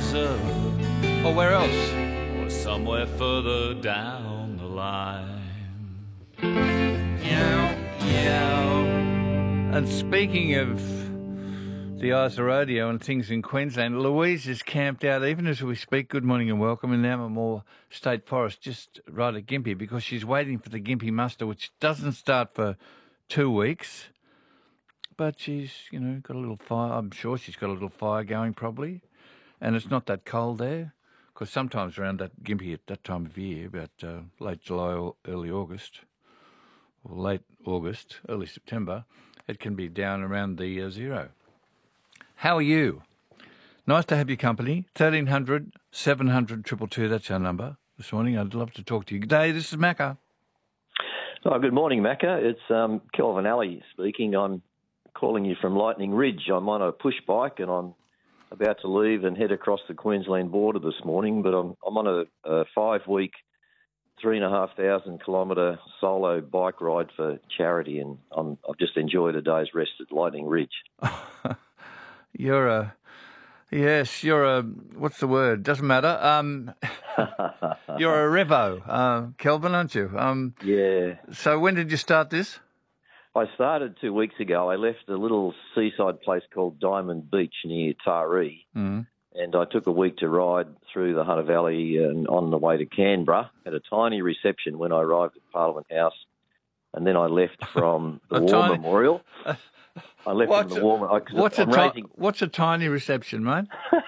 reserve. Or where else? Or somewhere further down the line. Yeah. And speaking of the Isa Rodeo and things in Queensland, Louise is camped out, even as we speak. Good morning and welcome in Ammermoor State Forest, just right at Gympie, because she's waiting for the Gympie muster, which doesn't start for 2 weeks. But she's, got a little fire. I'm sure she's got a little fire going probably. And it's not that cold there, because sometimes around that Gympie at that time of year, about late July or early August, or late August, early September, it can be down around the 0. How are you? Nice to have your company. 1300 700 222, that's our number this morning. I'd love to talk to you. G'day, this is Macca. Oh, good morning, Macca. It's Kelvin Alley speaking. I'm calling you from Lightning Ridge. I'm on a push bike and I'm about to leave and head across the Queensland border this morning, but I'm on a 5-week, 3,500 kilometre solo bike ride for charity, and I've just enjoyed a day's rest at Lightning Ridge. You're a, what's the word? Doesn't matter. You're a revo, Kelvin, aren't you? Yeah. So when did you start this? I started 2 weeks ago. I left a little seaside place called Diamond Beach near Taree, and I took a week to ride through the Hunter Valley and on the way to Canberra. Had a tiny reception when I arrived at Parliament House, and then I left from the War Memorial. I left from the War. What's a tiny reception, mate?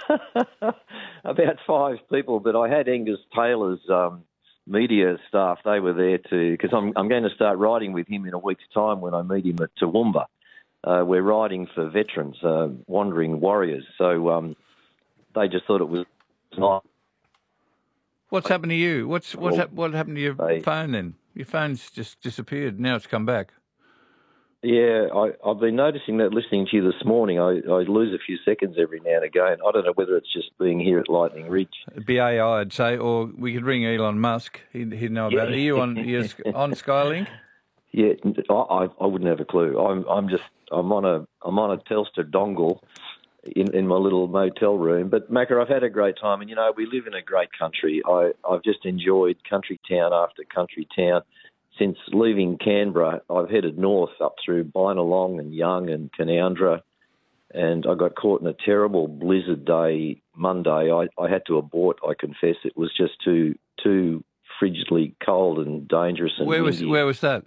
About 5 people, but I had Angus Taylor's media staff. They were there because I'm going to start riding with him in a week's time when I meet him at Toowoomba. We're riding for veterans, wandering warriors. So they just thought it was nice. What's happened to you? What happened to your phone then? Your phone's just disappeared. Now it's come back. Yeah, I've been noticing that listening to you this morning. I lose a few seconds every now and again. I don't know whether it's just being here at Lightning Ridge. It'd be AI, I'd say, or we could ring Elon Musk. He'd know about it. Are you on Skylink? Yeah, I wouldn't have a clue. I'm on a Telstra dongle in my little motel room. But Macca, I've had a great time, and we live in a great country. I've just enjoyed country town after country town. Since leaving Canberra, I've headed north up through Bynalong and Young and Canowindra, and I got caught in a terrible blizzard day Monday. I had to abort, I confess. It was just too frigidly cold and dangerous. And where was that?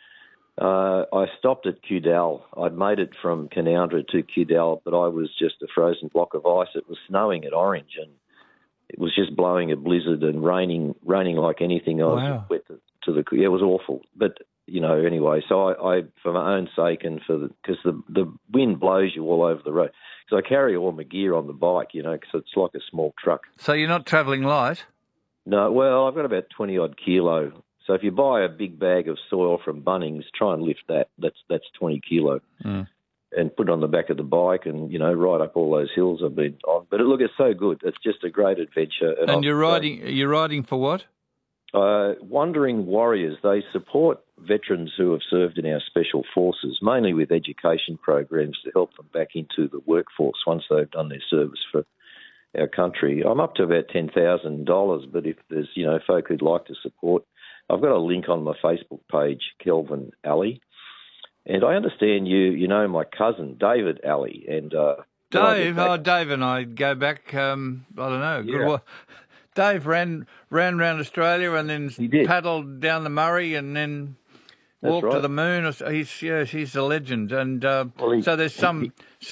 I stopped at Cudal. I'd made it from Canowindra to Cudal, but I was just a frozen block of ice. It was snowing at Orange, and it was just blowing a blizzard and raining like anything. I was wet it was awful. But, anyway, so I for my own sake and because the wind blows you all over the road. So I carry all my gear on the bike, because it's like a small truck. So you're not travelling light? No, well, I've got about 20-odd kilo. So if you buy a big bag of soil from Bunnings, try and lift that. That's 20 kilo. And put it on the back of the bike and, ride up all those hills I've been on. But look, it's so good. It's just a great adventure. And you're riding for what? Wandering Warriors. They support veterans who have served in our special forces, mainly with education programs to help them back into the workforce once they've done their service for our country. I'm up to about $10,000, but if there's, folk who'd like to support, I've got a link on my Facebook page, Kelvin Alley. And I understand you know my cousin, David Alley. And Dave and I go back, I don't know. Yeah. Dave ran around Australia and then paddled down the Murray and then walked to the moon. He's a legend. And so there's some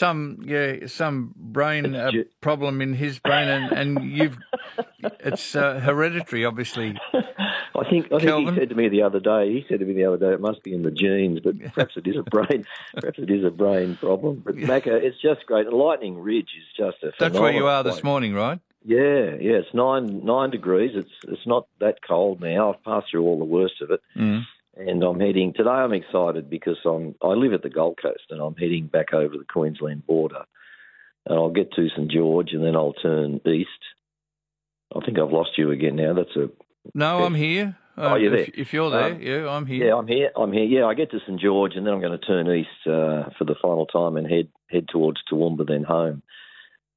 brain problem in his brain, and it's hereditary, obviously. I think he said to me the other day. It must be in the genes, but perhaps it is a brain. Perhaps it is a brain problem. But Macca, it's just great. Lightning Ridge is just a phenomenal That's where you are place. This morning, right? Yeah. It's 9 degrees. It's not that cold now. I've passed through all the worst of it, and I'm heading today. I'm excited because I live at the Gold Coast, and I'm heading back over the Queensland border, and I'll get to St George, and then I'll turn east. I think I've lost you again now. No, I'm here. You're there. If you're there, yeah, I'm here. Yeah, I'm here. Yeah, I get to St George, and then I'm going to turn east for the final time and head towards Toowoomba, then home.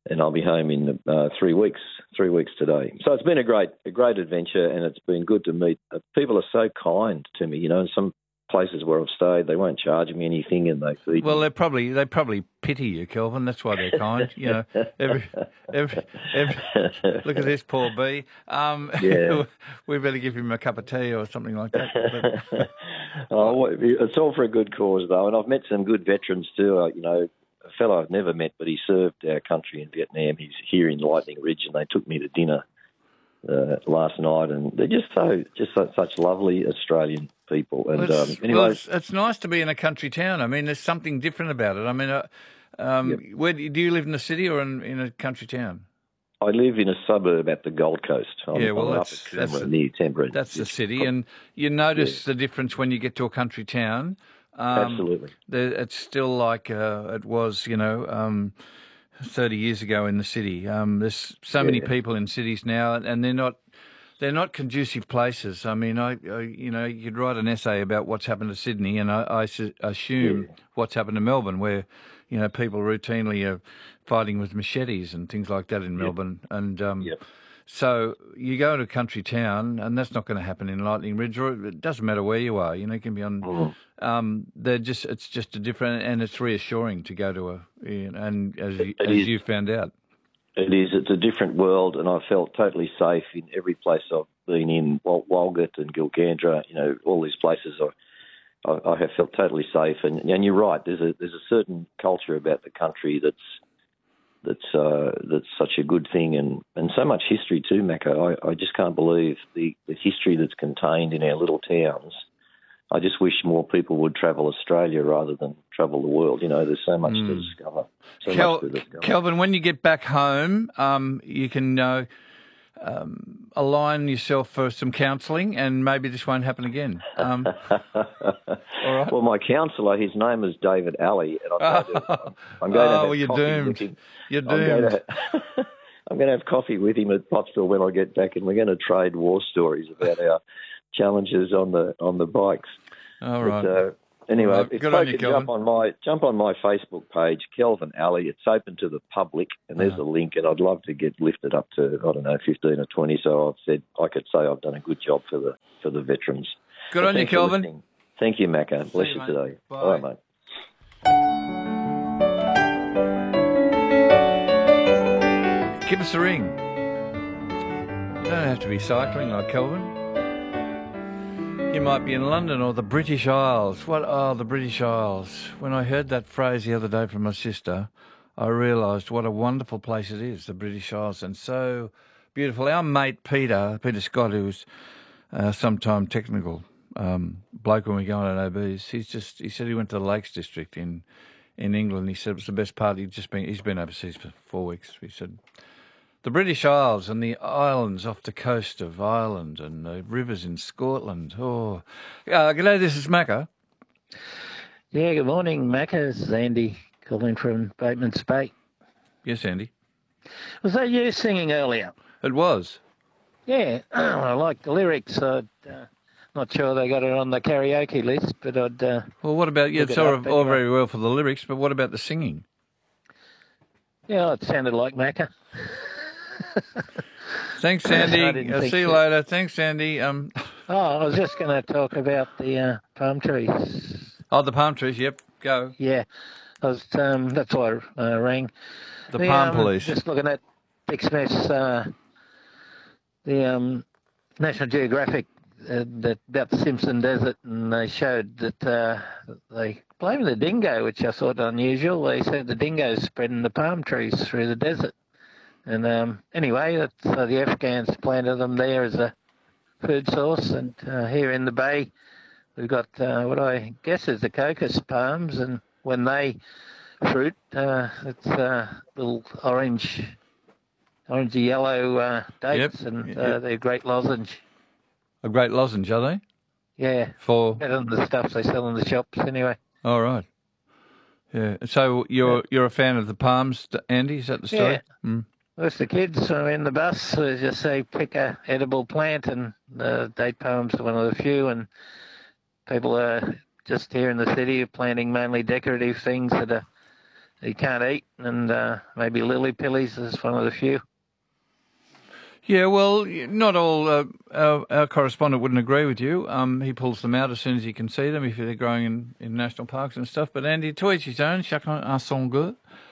and I'll be home in 3 weeks. 3 weeks today. So it's been a great adventure, and it's been good to meet. People are so kind to me. You know, in some places where I've stayed, they won't charge me anything, and they feed Well, me. they probably pity you, Kelvin. That's why they're kind. You know, every look at this poor bee. Yeah. We better give him a cup of tea or something like that. But, It's all for a good cause, though, and I've met some good veterans too. You know, a fellow I've never met, but he served our country in Vietnam. He's here in Lightning Ridge, and they took me to dinner last night, and they're just such lovely Australian people. And anyway, it's nice to be in a country town. I mean, there's something different about it. I mean, yep. Where do you live, in the city or in a country town? I live in a suburb at the Gold Coast. I'm up at Coomera, near Canberra. That's the city, and you notice the difference when you get to a country town. Absolutely. It's still like it was, 30 years ago in the city. There's so many people in cities now, and they're not conducive places. I mean, you could write an essay about what's happened to Sydney, and I assume what's happened to Melbourne, where people routinely are fighting with machetes and things like that in Melbourne, and so you go to a country town, and that's not going to happen in Lightning Ridge, or it doesn't matter where you are. You can be on. It's just a different, and it's reassuring to go to and as you found out. It is. It's a different world, and I felt totally safe in every place I've been in. Walgett and Gilgandra, all these places. I have felt totally safe, and you're right. There's a certain culture about the country that's such a good thing, and so much history too, Macca. I just can't believe the history that's contained in our little towns. I just wish more people would travel Australia rather than travel the world. There's so much to discover. Kelvin, when you get back home, you can align yourself for some counselling, and maybe this won't happen again. All right. Well, my counsellor, his name is David Alley, and I'm going to have you're coffee doomed. with him. You're doomed. I'm going to have coffee with him at Pottsville when I get back, and we're going to trade war stories about our challenges on the bikes. All right. But, anyway, right. if Good I on you, could Kelvin. jump on my Facebook page, Kelvin Alley. It's open to the public, and there's a link, and I'd love to get lifted up to 15 or 20. So I've said I could say I've done a good job for the veterans. Good on you, Kelvin. Thank you, Macca. Bless you today. Bye. All right, mate. Give us a ring. You don't have to be cycling like Kelvin. You might be in London or the British Isles. What are the British Isles? When I heard that phrase the other day from my sister, I realised what a wonderful place it is, the British Isles, and so beautiful. Our mate Peter Scott, who's sometime technical bloke when we go on an OBs, he said he went to the Lakes District in England. He said it was the best part. He's been overseas for 4 weeks. He said the British Isles and the islands off the coast of Ireland and the rivers in Scotland. Oh, g'day, this is Macca. Yeah, good morning, Macca. This is Andy calling from Bateman's Bay. Yes, Andy. Was that you singing earlier? It was. Yeah, I like the lyrics. Not sure they got it on the karaoke list, but I'd... well, what about... Yeah, it's all very well for the lyrics, but what about the singing? Yeah, it sounded like Macca. Thanks, Andy. I'll see you later. Thanks, Andy. I was just going to talk about the palm trees. Oh, the palm trees, yep. Go. Yeah, that's why I rang. The palm police. Just looking at Dick Smith's, the National Geographic, about the Simpson Desert, and they showed that they blamed the dingo, which I thought unusual. They said the dingo's spreading the palm trees through the desert. And anyway, the Afghans planted them there as a food source. And here in the bay, we've got what I guess is the cocos palms. And when they fruit, it's little orangey yellow dates, and they're a great lozenge. A great lozenge, are they? Yeah. For better than the stuff they sell in the shops, anyway. All right. Yeah. So you're a fan of the palms, Andy? Is that the story? Yeah. Mm. With the kids in the bus, they just say pick a edible plant, and date palms are one of the few. And people are just here in the city planting mainly decorative things that are he can't eat, and maybe lily pillies is one of the few. Yeah, well, not all. Our correspondent wouldn't agree with you. He pulls them out as soon as he can see them if they're growing in national parks and stuff. But Andy, to each his own. Chacun a son goût.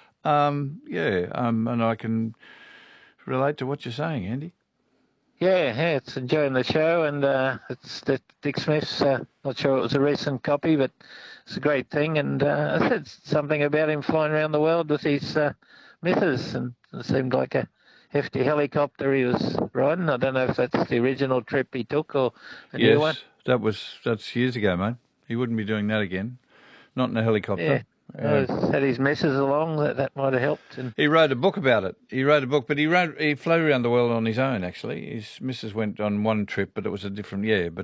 And I can relate to what you're saying, Andy. Yeah, it's enjoying the show, and it's Dick Smith's. Not sure it was a recent copy, but it's a great thing. And I said something about him flying around the world with his missus, and it seemed like a hefty helicopter he was riding. I don't know if that's the original trip he took or a new one. Yes, that's years ago, mate. He wouldn't be doing that again. Not in a helicopter. Yeah. Had his missus along, that might have helped. And he wrote a book about it. He flew around the world on his own, actually. His missus went on one trip, but it was a different,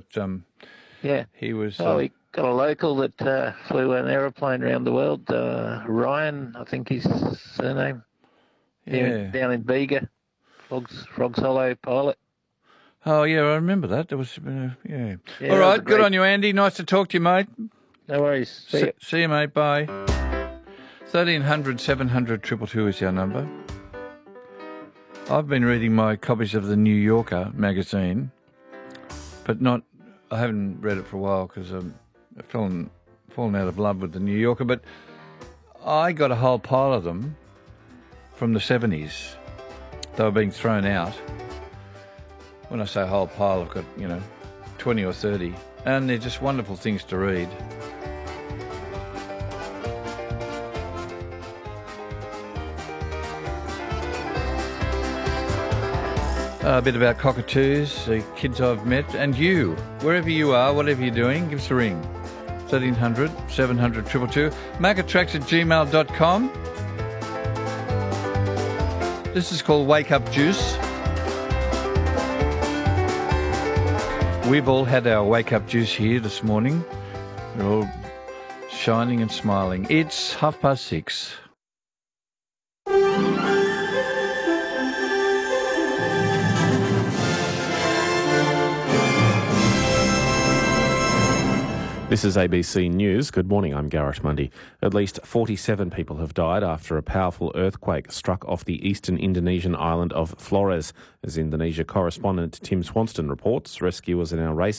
he was... he got a local that flew an aeroplane around the world, Ryan, I think his surname, down in Bega, Frogs Hollow pilot. Oh, yeah, I remember that. There was, All right, good on you, Andy. Nice to talk to you, mate. No worries. See you, mate. Bye. 1300 700 222 is our number. I've been reading my copies of the New Yorker magazine, but I haven't read it for a while because I've fallen out of love with the New Yorker, but I got a whole pile of them from the 70s. They were being thrown out. When I say a whole pile, I've got, 20 or 30, and they're just wonderful things to read. A bit about cockatoos, the kids I've met, and you, wherever you are, whatever you're doing, give us a ring. 1300 700 222. Macatracks@gmail.com. This is called Wake Up Juice. We've all had our Wake Up Juice here this morning. We're all shining and smiling. It's 6:30. This is ABC News. Good morning, I'm Garrett Mundy. At least 47 people have died after a powerful earthquake struck off the eastern Indonesian island of Flores. As Indonesia correspondent Tim Swanston reports, rescuers are now racing